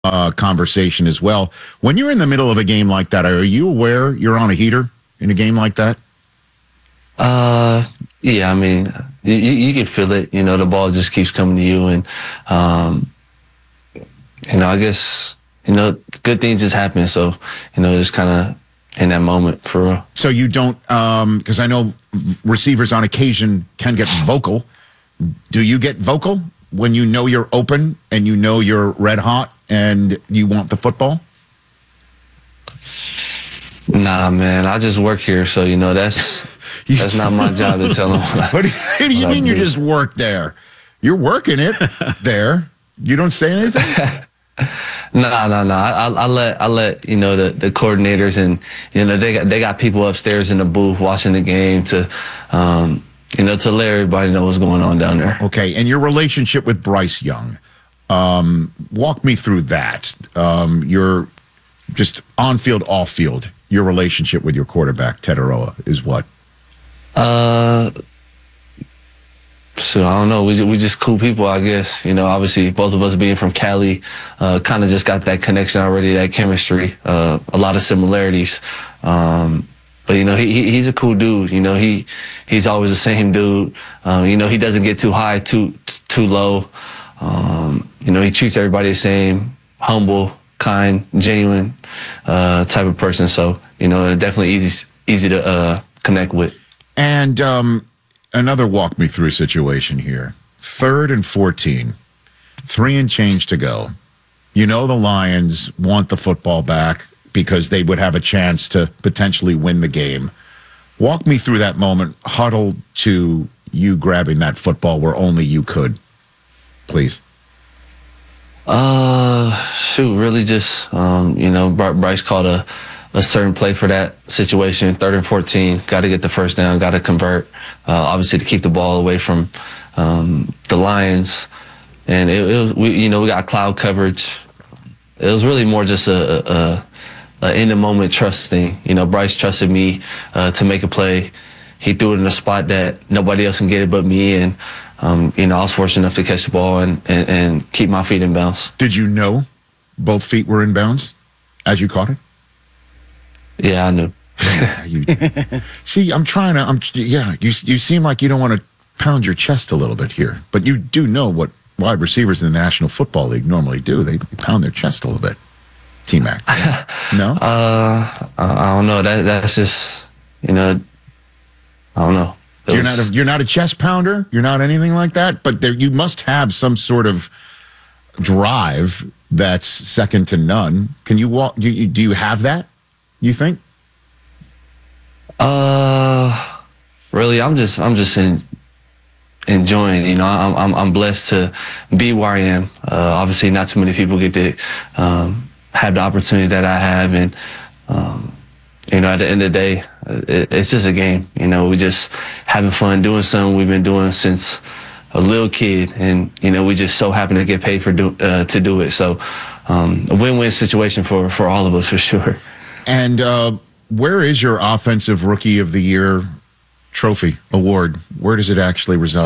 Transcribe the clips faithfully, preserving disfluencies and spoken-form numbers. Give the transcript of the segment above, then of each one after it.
uh, conversation as well. When you're in the middle of a game like that, are you aware you're on a heater in a game like that? Uh, yeah, I mean, you, you can feel it. You know, the ball just keeps coming to you, and um, you know, I guess you know, good things just happen. So you know, just kind of in that moment for real. So you don't, because um, I know receivers on occasion can get vocal. Do you get vocal when you know you're open and you know you're red hot and you want the football? Nah, man, I just work here, so you know that's that's not my job to tell them. What, what do you, what do you mean you just work there? You're working it there. You don't say anything? No, no, no. I, I let I let you know the, the coordinators, and you know they got they got people upstairs in the booth watching the game to, um, you know, to let everybody know what's going on down there. Okay, and your relationship with Bryce Young, um, walk me through that. Um, your just on field, off field, your relationship with your quarterback Ted Aroa is what? Uh. So I don't know. We we just cool people, I guess. You know, obviously both of us being from Cali, uh, kind of just got that connection already, that chemistry, uh, a lot of similarities. Um, but you know, he, he he's a cool dude. You know, he he's always the same dude. Um, you know, he doesn't get too high, too too low. Um, you know, he treats everybody the same, humble, kind, genuine uh, type of person. So you know, definitely easy easy to uh, connect with. And um, another walk me through situation here. Third and fourteen, three and change to go. You know the Lions want the football back because they would have a chance to potentially win the game. Walk me through that moment, huddled to you grabbing that football where only you could, please. Uh, shoot, really just, um, you know, Bryce called a, a certain play for that situation, third and fourteen, got to get the first down, got to convert, uh, obviously to keep the ball away from um, the Lions. And it, it was, we, you know, we got cloud coverage. It was really more just a, a, a in the moment trust thing. You know, Bryce trusted me uh, to make a play. He threw it in a spot that nobody else can get it but me. And, um, you know, I was fortunate enough to catch the ball and, and, and keep my feet in bounds. Did you know both feet were in bounds as you caught it? Yeah, I knew. Yeah, you, see, I'm trying to, I'm, yeah, you, you seem like you don't want to pound your chest a little bit here, but you do know what wide receivers in the National Football League normally do. They pound their chest a little bit. T-Mac. No? Uh, I don't know. That That's just, you know, I don't know. It You're was, not a, you're not a chest pounder. You're not anything like that. But there, you must have some sort of drive that's second to none. Can you walk? Do you, do you have that? You think? Uh, really, I'm just, I'm just in, enjoying. You know, I'm, I'm, I'm blessed to be where I am. Uh, obviously, not too many people get to um, have the opportunity that I have, and um, you know, at the end of the day, it, it's just a game. You know, we just having fun doing something we've been doing since a little kid, and you know, we just so happen to get paid for do, uh, to do it. So, um, a win-win situation for for all of us for sure. And uh, where is your Offensive Rookie of the Year trophy award? Where does it actually reside?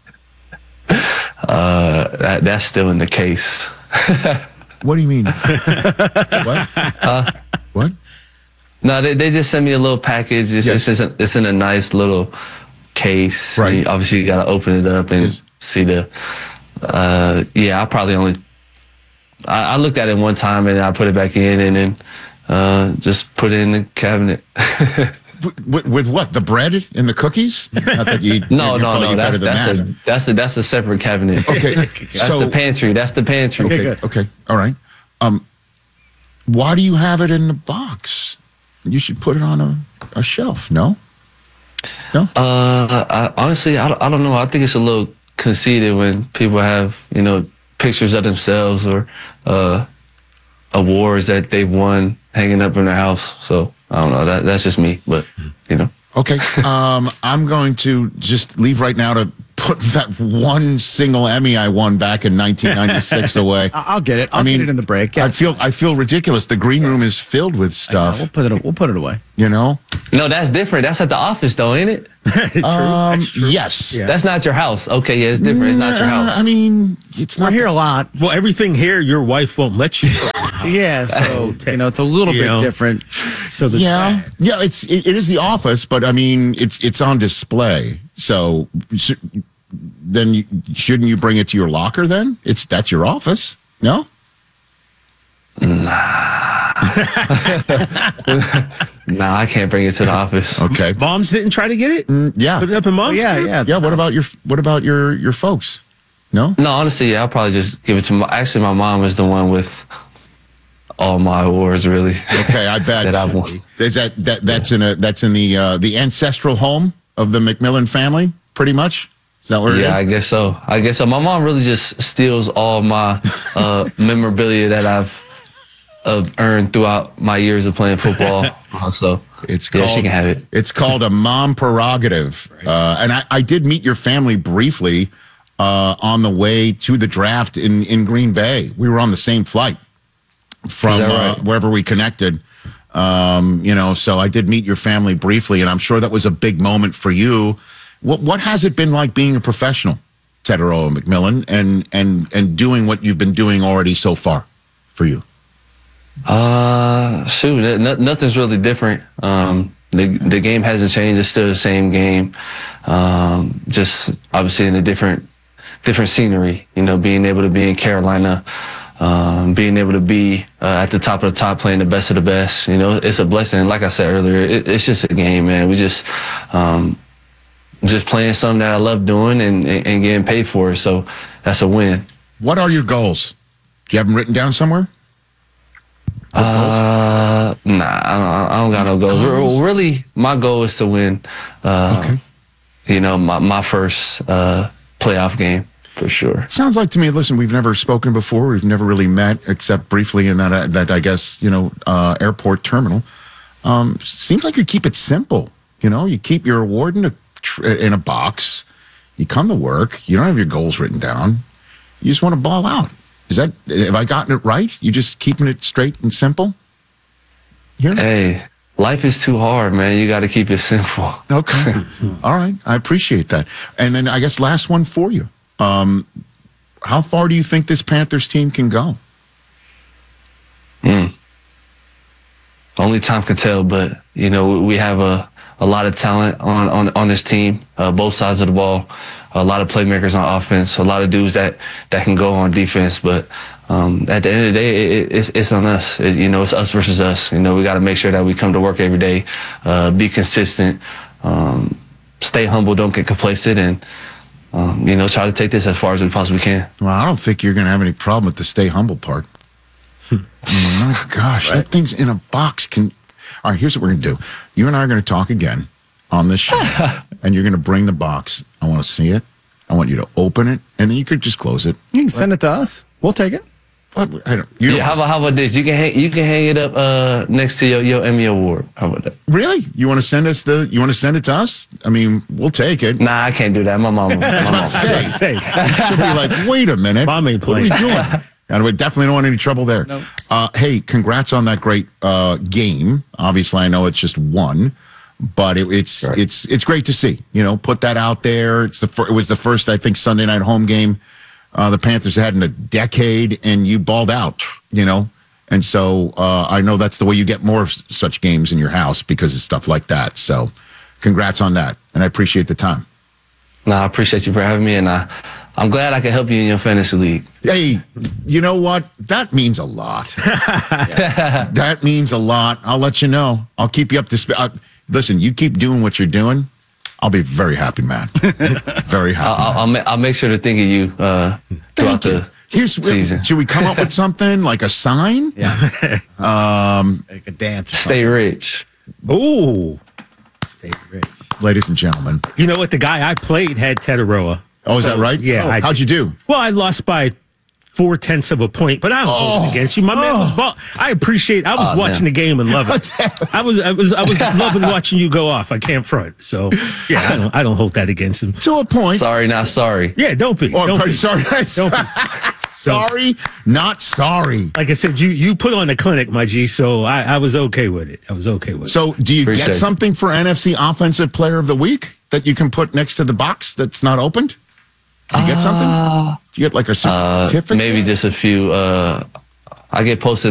uh, that, that's still in the case. What do you mean? What? Uh, what? No, they, they just sent me a little package. It's, Yes. it's, it's, it's in a nice little case. Right. You, obviously, you got to open it up and Yes. see the. Uh, yeah, I probably only. I, I looked at it one time and I put it back in and then uh, just put it in the cabinet. with, with what? The bread and the cookies? Not that you. no, no, no. Better That's than that's that. a that's a that's a separate cabinet. Okay. That's so the pantry. That's the pantry. okay, okay, okay, all right. Um, why do you have it in the box? You should put it on a, a shelf. No. No. Uh, I, honestly, I, don't- I don't know. I think it's a little conceited when people have, you know, pictures of themselves or uh, awards that they've won hanging up in their house. So I don't know. That that's just me, but you know. Okay. Um, I'm going to just leave right now to putting that one single Emmy I won back in nineteen ninety-six away. I- I'll get it. I'll I mean, get it in the break. Yeah. I feel I feel ridiculous. The green room is filled with Uh, stuff. we'll put it. We'll put it away. You know. No, that's different. That's at the office, though, ain't it? True. Um, That's true. yes. Yeah. That's not your house. Okay, yeah, it's different. It's not your Uh, house. I mean, it's We're not here a lot. Well, everything here, your wife won't let you. Yeah. So you know, it's a little You bit know. different. So the Yeah, yeah. It's it, it is the office, but I mean, it's it's on display. So sh- then you, shouldn't you bring it to your locker? Then it's that's your office. No. Nah, I can't bring it to the office. Okay. moms didn't try to get it. Yeah. Put it up in mom's. Yeah, crib? yeah. Yeah. What about your What about your your folks? No. No, honestly, yeah, I'll probably just give it to my. Actually, my mom is the one with all my awards, really. Okay, I bet. that I won. Is that that that's in a that's in the uh, the ancestral home of the McMillan family, pretty much? Is that where it Yeah, I is? guess so. I guess so. My mom really just steals all my uh, memorabilia that I've uh, earned throughout my years of playing football. Uh, so It's yeah, called, she can have it. It's called a mom prerogative. Uh, and I, I did meet your family briefly uh, on the way to the draft in, in Green Bay. We were on the same flight from Is that uh, right? wherever we connected. Um, you know, so I did meet your family briefly, and I'm sure that was a big moment for you. What what has it been like being a professional, Tetaroa McMillan, and and and doing what you've been doing already so far for you? Uh, shoot, it- no, nothing's really different. Um, the the game hasn't changed. It's still the same game. Um, just obviously in a different different scenery. You know, being able to be in Carolina, um, being able to be uh, at the top of the top, playing the best of the best. You know, it's a blessing. Like I said earlier, it, it's just a game, man. We just um, just playing something that I love doing and, and, and getting paid for it. So that's a win. What are your goals? Do you have them written down somewhere? What goals? Uh, nah, I don't, I don't got no goals. Goals? Re- Really, my goal is to win. Uh, Okay. You know, my my first uh, playoff game for sure. Sounds like to me. Listen, we've never spoken before. We've never really met except briefly in that uh, that I guess you know uh, airport terminal. Um, seems like you keep it simple. You know, you keep your award in a tr- in a box. You come to work. You don't have your goals written down. You just want to ball out. Is that have I gotten it right? You just keeping it straight and simple? Here. Hey, life is too hard, man. You got to keep it simple. Okay. All right. I appreciate that. And then I guess last one for you. Um, how far do you think this Panthers team can go? Only time can tell, but you know we have a, a lot of talent on on, on this team, uh, both sides of the ball. A lot of playmakers on offense, a lot of dudes that, that can go on defense. But um, at the end of the day, it, it, it's it's on us. It, you know, it's us versus us. You know, we got to make sure that we come to work every day, uh, be consistent, um, stay humble, don't get complacent, and um, you know, try to take this as far as we possibly can. Well, I don't think you're going to have any problem with the stay humble part. Oh, my gosh, that thing's in a box. Can all right? Here's what we're going to do. You and I are going to talk again on this show, and you're going to bring the box. I want to see it. I want you to open it, and then you could just close it. You can send it to us. We'll take it. But I don't. You don't Yeah, how about how about this? You can hang you can hang it up uh, next to your, your Emmy award. How about that? really? You want to send us the? You want to send it to us? I mean, we'll take it. Nah, I can't do that. My mom. My mom. Say, Say, she'll be like, wait a minute. Mom ain't What are we playing. doing? And we definitely don't want any trouble there. No. Uh, hey, congrats on that great uh, game. Obviously, I know it's just one, but it, it's Right. it's it's great to see. You know, put that out there. It's the fir- it was the first I think Sunday night home game uh, the Panthers had in a decade, and you balled out. You know, and so uh, I know that's the way you get more of s- such games in your house because of stuff like that. So, congrats on that, and I appreciate the time. No, I appreciate you for having me, and I, I'm glad I can help you in your fantasy league. Hey, you know what? That means a lot. That means a lot. I'll let you know. I'll keep you up to speed. Uh, listen, you keep doing what you're doing. I'll be very happy, man. Very happy. I'll, man. I'll, ma- I'll make sure to think of you uh, throughout Thank you. the Here's season. should we come up with something like a sign? Yeah. um, like a dance. Or Stay rich. ooh, stay rich. Ladies and gentlemen. You know what? The guy I played had Tetaroa. Oh, is that right? Yeah, I How'd did. you do? Well, I lost by four tenths of a point, but I don't hold it against you. My man was ball. I appreciate. I was Oh, watching man. the game and loving it. I was, I was, I was loving watching you go off. I can't front. So yeah, I don't, I don't hold that against him. To a point. Sorry, not sorry. Yeah, don't be. Oh, don't pardon- be. sorry. Don't be. sorry, not sorry. Like I said, you you put on the clinic, my G. So I, I was okay with it. I was okay with it. So, do you Appreciate get it. something for N F C Offensive Player of the Week that you can put next to the box that's not opened? Do you get something? Do you get like a Uh, certificate? maybe just a few. Uh, I get posted